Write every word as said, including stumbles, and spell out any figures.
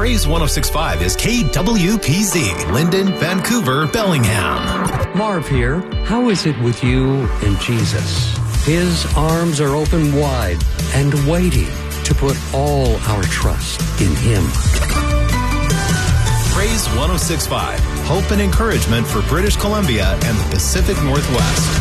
Praise one oh six point five is K W P Z, Linden, Vancouver, Bellingham. Marv here. How is it with you and Jesus? His arms are open wide and waiting to put all our trust in Him. Praise one oh six point five, hope and encouragement for British Columbia and the Pacific Northwest.